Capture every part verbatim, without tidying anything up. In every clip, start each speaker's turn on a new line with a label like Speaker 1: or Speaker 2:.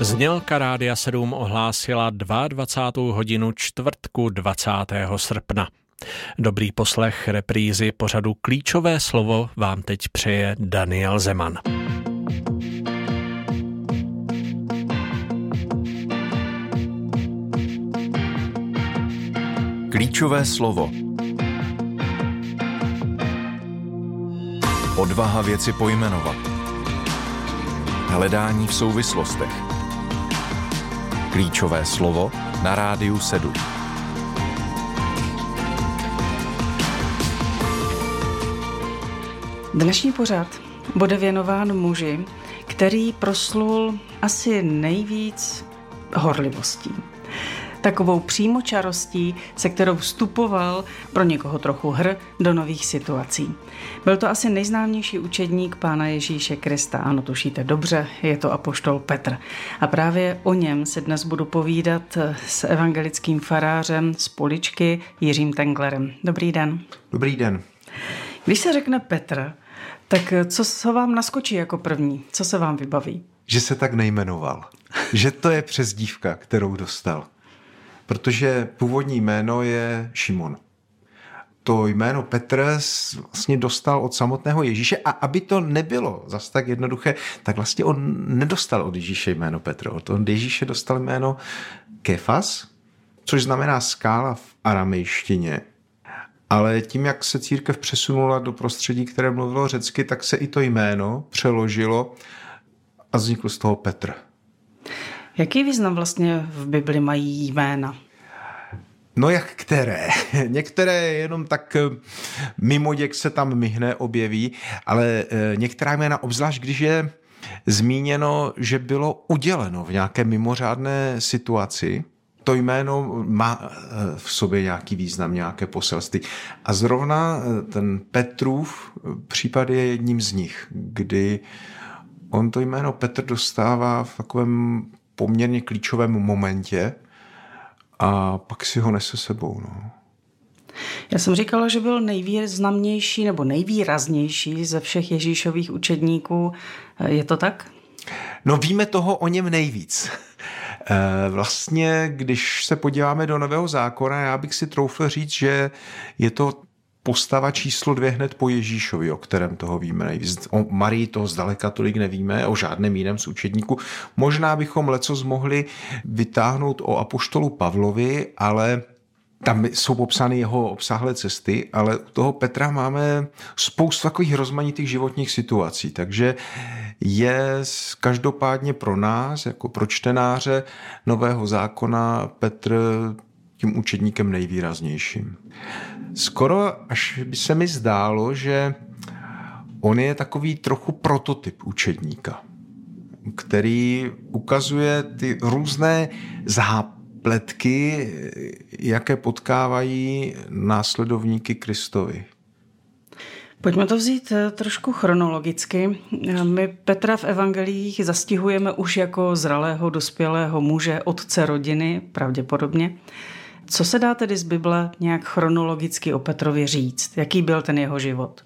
Speaker 1: Znělka Rádia sedm ohlásila dvacátou druhou hodinu čtvrtku dvacátého srpna. Dobrý poslech reprízy pořadu Klíčové slovo vám teď přeje Daniel Zeman.
Speaker 2: Klíčové slovo. Odvaha věci pojmenovat. Hledání v souvislostech. Klíčové slovo na Rádiu sedm.
Speaker 3: Dnešní pořad bude věnován muži, který proslul asi nejvíc horlivostí. Takovou přímočarostí, se kterou vstupoval, pro někoho trochu hr, do nových situací. Byl to asi nejznámější učedník Pána Ježíše Krista. Ano, tušíte dobře, je to apoštol Petr. A právě o něm se dnes budu povídat s evangelickým farářem z Poličky Jiřím Tenglerem. Dobrý den.
Speaker 4: Dobrý den.
Speaker 3: Když se řekne Petr, tak co se vám naskočí jako první? Co se vám vybaví?
Speaker 4: Že se tak nejmenoval. Že to je přezdívka, kterou dostal. Protože původní jméno je Šimon. To jméno Petr vlastně dostal od samotného Ježíše a aby to nebylo zas tak jednoduché, tak vlastně on nedostal od Ježíše jméno Petr. Od Ježíše dostal jméno Kefas, což znamená skála v aramejštině. Ale tím, jak se církev přesunula do prostředí, které mluvilo řecky, tak se i to jméno přeložilo a vznikl z toho Petr.
Speaker 3: Jaký význam vlastně v Bibli mají jména?
Speaker 4: No jak které? Některé jenom tak mimoděk se tam myhne, objeví, ale některá jména, obzvlášť když je zmíněno, že bylo uděleno v nějaké mimořádné situaci, to jméno má v sobě nějaký význam, nějaké poselství. A zrovna ten Petrův případ je jedním z nich, kdy on to jméno Petr dostává v takovém poměrně klíčovém momentě a pak si ho nese sebou. No.
Speaker 3: Já jsem říkala, že byl nejvýznamnější nebo nejvýraznější ze všech Ježíšových učedníků. Je to tak?
Speaker 4: No víme toho o něm nejvíc. Vlastně, když se podíváme do Nového zákona, já bych si troufl říct, že je to postava číslo dvě hned po Ježíšovi, o kterém toho víme nejvíc. O Marii toho zdaleka tolik nevíme, o žádném jiném z učedníků. Možná bychom lecos mohli vytáhnout o apoštolu Pavlovi, ale tam jsou popsány jeho obsáhlé cesty, ale u toho Petra máme spoustu takových rozmanitých životních situací, takže je každopádně pro nás, jako pro čtenáře Nového zákona, Petr tím učedníkem nejvýraznějším. Skoro až by se mi zdálo, že on je takový trochu prototyp učedníka, který ukazuje ty různé zápletky, jaké potkávají následovníky Kristovi.
Speaker 3: Pojďme to vzít trošku chronologicky. My Petra v evangeliích zastihujeme už jako zralého, dospělého muže, otce rodiny, pravděpodobně. Co se dá tedy z Bible nějak chronologicky o Petrovi říct? Jaký byl ten jeho život?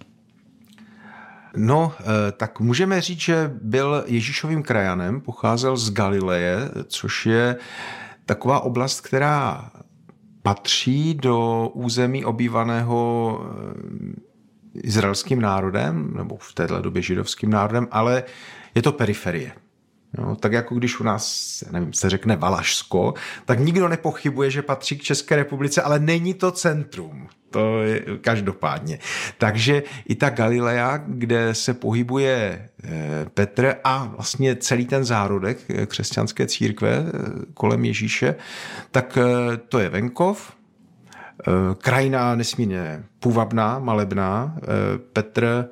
Speaker 4: No, tak můžeme říct, že byl Ježíšovým krajanem, pocházel z Galileje, což je taková oblast, která patří do území obývaného izraelským národem, nebo v této době židovským národem, ale je to periferie. No, tak jako když u nás, nevím, se řekne Valašsko, tak nikdo nepochybuje, že patří k České republice, ale není to centrum. To je každopádně. Takže i ta Galilea, kde se pohybuje Petr a vlastně celý ten zárodek křesťanské církve kolem Ježíše, tak to je venkov, krajina nesmírně půvabná, malebná. Petr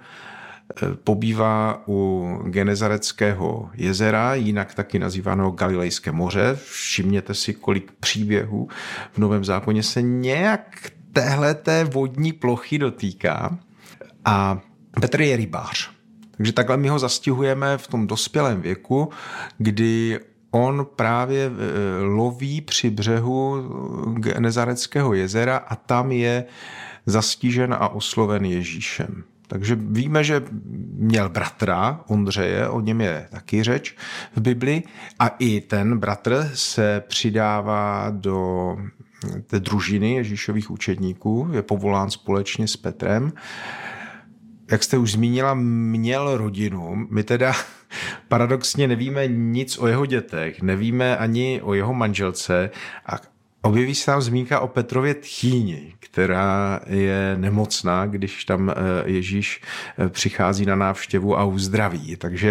Speaker 4: pobývá u Genezareckého jezera, jinak taky nazývaného Galilejské moře. Všimněte si, kolik příběhů v Novém zákoně se nějak téhleté vodní plochy dotýká. A Petr je rybář. Takže takhle my ho zastihujeme v tom dospělém věku, kdy on právě loví při břehu Genezareckého jezera a tam je zastižen a osloven Ježíšem. Takže víme, že měl bratra Ondřeje, o něm je taky řeč v Bibli a i ten bratr se přidává do té družiny Ježíšových učedníků, je povolán společně s Petrem. Jak jste už zmínila, měl rodinu. My teda paradoxně nevíme nic o jeho dětech, nevíme ani o jeho manželce a objeví se tam zmínka o Petrově tchýni, která je nemocná, když tam Ježíš přichází na návštěvu a uzdraví. Takže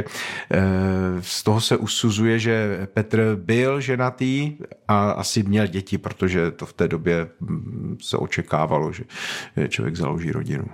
Speaker 4: z toho se usuzuje, že Petr byl ženatý a asi měl děti, protože to v té době se očekávalo, že člověk založí rodinu.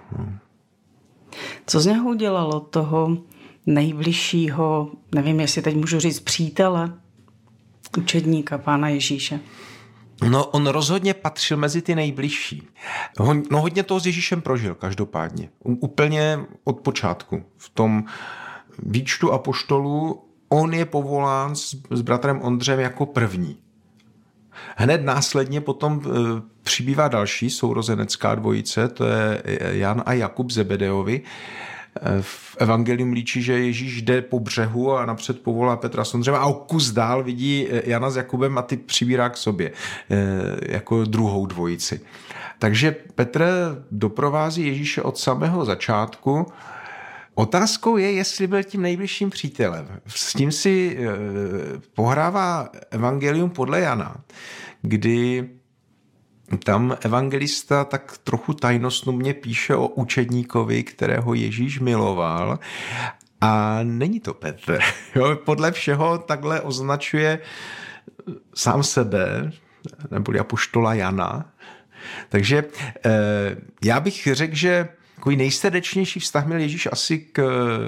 Speaker 3: Co z něho udělalo toho nejbližšího, nevím, jestli teď můžu říct přítele, učedníka Pána Ježíše?
Speaker 4: No, on rozhodně patřil mezi ty nejbližší. No, hodně toho s Ježíšem prožil, každopádně. Úplně od počátku. V tom výčtu apoštolů on je povolán s, s bratrem Ondřejem jako první. Hned následně potom přibývá další sourozenecká dvojice, to je Jan a Jakub Zebedeovi. V evangelium líčí, že Ježíš jde po břehu a napřed povolá Petra s Ondřejem a o kus dál vidí Jana s Jakubem a ty přibírá k sobě jako druhou dvojici. Takže Petr doprovází Ježíše od samého začátku. Otázkou je, jestli byl tím nejbližším přítelem. S tím si pohrává evangelium podle Jana, kdy tam evangelista tak trochu tajnostnubně píše o učedníkovi, kterého Ježíš miloval a není to Petr. Jo, podle všeho takhle označuje sám sebe, neboli apoštola Jana. Takže eh, já bych řekl, že takový nejsrdečnější vztah měl Ježíš asi k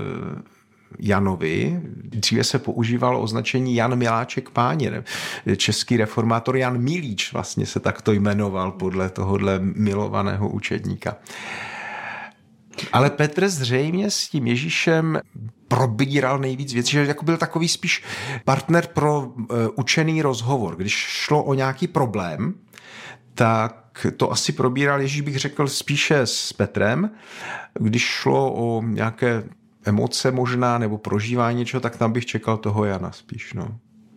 Speaker 4: Janovi. Dříve se používalo označení Jan Miláček Páně. Český reformátor Jan Milíč vlastně se takto jmenoval podle tohohle milovaného učedníka. Ale Petr zřejmě s tím Ježíšem probíral nejvíc věcí, že jako byl takový spíš partner pro uh, učený rozhovor. Když šlo o nějaký problém, tak to asi probíral Ježíš, bych řekl, spíše s Petrem. Když šlo o nějaké emoce možná, nebo prožívání něčeho, tak tam bych čekal toho Jana spíš. No.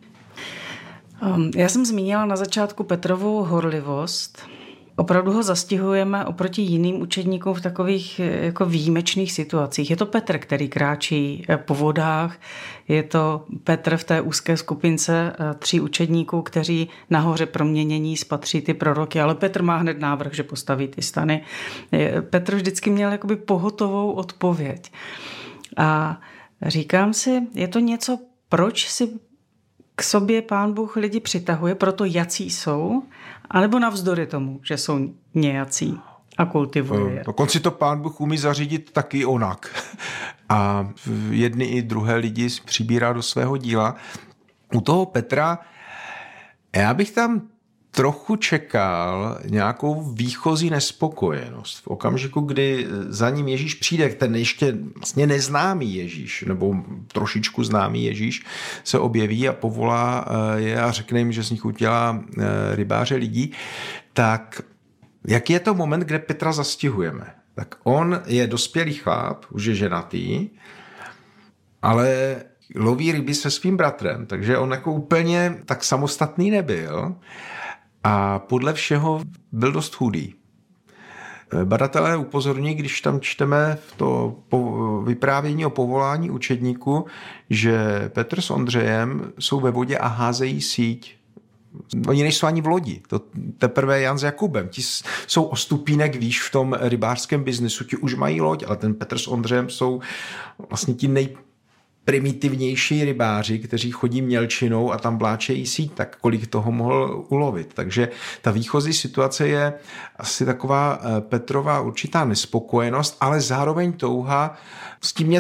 Speaker 3: Já jsem zmínila na začátku Petrovou horlivost. Opravdu ho zastihujeme oproti jiným učedníkům v takových jako výjimečných situacích. Je to Petr, který kráčí po vodách, je to Petr v té úzké skupince tří učedníků, kteří nahoře proměnění spatří ty proroky, ale Petr má hned návrh, že postaví ty stany. Petr vždycky měl jakoby pohotovou odpověď. A říkám si, je to něco, proč si k sobě Pán Bůh lidi přitahuje, proto jací jsou, anebo navzdory tomu, že jsou nějací a kultivuje je.
Speaker 4: Dokonce to Pán Bůh umí zařídit taky onak. A jedny i druhé lidi přibírá do svého díla. U toho Petra, já bych tam trochu čekal nějakou výchozí nespokojenost. V okamžiku, kdy za ním Ježíš přijde, ten ještě vlastně neznámý Ježíš, nebo trošičku známý Ježíš, se objeví a povolá je a řekne jim, že z nich udělá rybáře lidí, tak jak je to moment, kde Petra zastihujeme? Tak on je dospělý chlap, už je ženatý, ale loví ryby se svým bratrem, takže on jako úplně tak samostatný nebyl. A podle všeho byl dost chudý. Badatelé upozorní, když tam čteme v to vyprávění o povolání učedníku, že Petr s Ondřejem jsou ve vodě a házejí síť. Oni nejsou ani v lodi. To teprve Jan s Jakubem. Ti jsou o stupínek výš v tom rybářském biznesu. Ti už mají loď, ale ten Petr s Ondřejem jsou vlastně ti nej primitivnější rybáři, kteří chodí mělčinou a tam vláčejí síť, tak kolik toho mohl ulovit. Takže ta výchozí situace je asi taková Petrova určitá nespokojenost, ale zároveň touha s tím něco